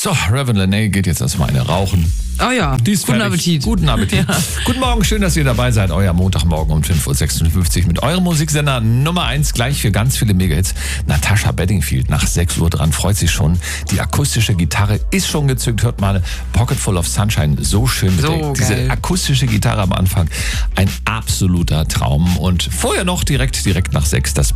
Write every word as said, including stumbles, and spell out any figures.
So, Reverend Lene geht jetzt erstmal eine rauchen. Oh ja, Die ist guten fertig. Appetit. Guten Appetit. Ja. Guten Morgen, schön, dass ihr dabei seid. Euer Montagmorgen um fünf Uhr sechsundfünfzig mit eurem Musiksender Nummer eins. Gleich für ganz viele Megahits. Natasha Bedingfield nach sechs Uhr dran, freut sich schon. Die akustische Gitarre ist schon gezückt. Hört mal Pocket Full of Sunshine. So schön mit So der, diese geil. akustische Gitarre am Anfang. Ein absoluter Traum. Und vorher noch direkt, direkt nach sechs das